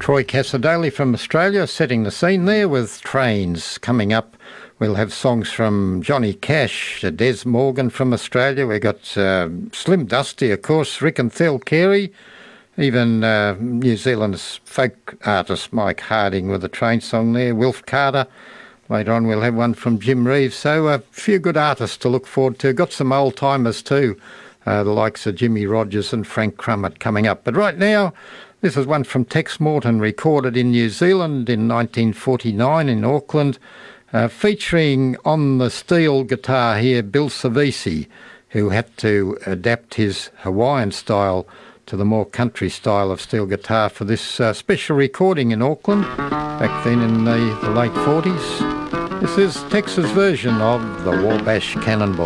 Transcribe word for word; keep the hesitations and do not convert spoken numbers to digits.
Troy Cassar-Daley from Australia setting the scene there with Trains. Coming up, we'll have songs from Johnny Cash, Des Morgan from Australia. We've got uh, Slim Dusty, of course, Rick and Thel Carey, even uh, New Zealand's folk artist Mike Harding with a Train song there, Wilf Carter. Later on we'll have one from Jim Reeves. So a few good artists to look forward to. Got some old-timers too, uh, the likes of Jimmy Rogers and Frank Crummett coming up. But right now, this is one from Tex Morton, recorded in New Zealand in nineteen forty-nine in Auckland, uh, featuring on the steel guitar here Bill Savisi, who had to adapt his Hawaiian style to the more country style of steel guitar for this uh, special recording in Auckland, back then in the, the late forties. This is Tex's version of the Wabash Cannonball.